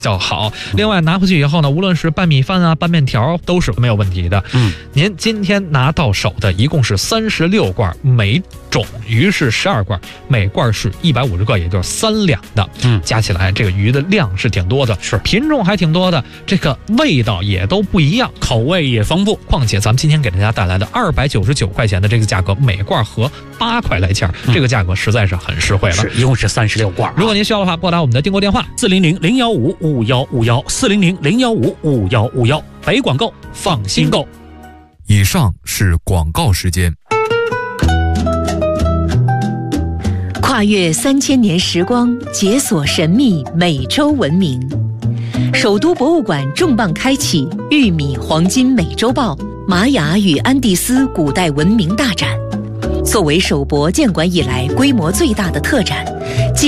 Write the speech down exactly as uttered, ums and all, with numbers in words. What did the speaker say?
较好。另外拿回去以后呢，无论是拌米饭啊、拌面条都是没有问题的。 嗯， 您今天拿到手的一共是三十六罐，每种鱼是十二罐，每罐是一百五十个，也就是三两的。 嗯， 加起来这个鱼的量是挺多的， 是品种还挺多的，这个味道也都不一样， 口味也丰富。 况且咱们今天给大家带来的二百九十九块钱的这个价格，每罐合八块来钱， 嗯、 这个价格实在是很实惠了。 是，一共是三十六罐、啊。 如果您需要的话，拨打我们的订购电话四零零零幺五五幺五幺四零零零幺五五幺五幺，北广购，放心购。 以上是广告时间。 跨越三千年时光，解锁神秘美洲文明。首都博物馆重磅开启《玉米黄金美洲豹：玛雅与安第斯古代文明大展》，作为首博建馆以来规模最大的特展。